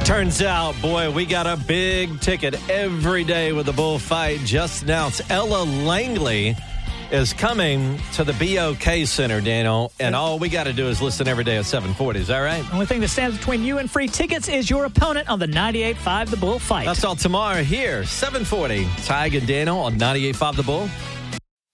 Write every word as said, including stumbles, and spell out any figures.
Turns out, boy, we got a big ticket every day with the bullfight. Just announced Ella Langley is coming to the B O K Center, Daniel, and all we got to do is listen every day at seven forty. Is that right? The only thing that stands between you and free tickets is your opponent on the ninety-eight point five The Bull Fight. That's all tomorrow here, seven forty. Tig and Daniel on ninety-eight point five The Bull.